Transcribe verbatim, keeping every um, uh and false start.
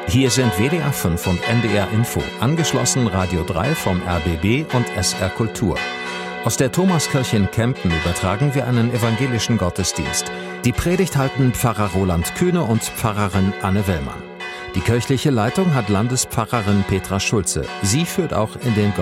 Hier sind W D R fünf und N D R Info, angeschlossen Radio drei vom R B B und S R Kultur. Aus der Thomaskirche in Kempen übertragen wir einen evangelischen Gottesdienst. Die Predigt halten Pfarrer Roland Kühne und Pfarrerin Anne Wellmann. Die kirchliche Leitung hat Landespfarrerin Petra Schulze. Sie führt auch in den